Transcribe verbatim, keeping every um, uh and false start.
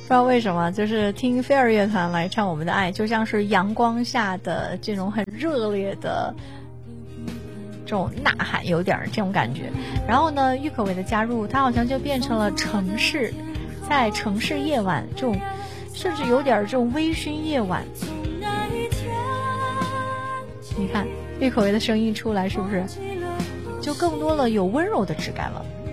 不知道为什么，就是听飞儿乐团来唱我们的爱，就像是阳光下的这种很热烈的这种呐喊，有点这种感觉。然后呢，郁可唯的加入，它好像就变成了城市，在城市夜晚这种，甚至有点这种微醺夜晚。你看郁可唯的声音出来，是不是就更多了有温柔的质感了？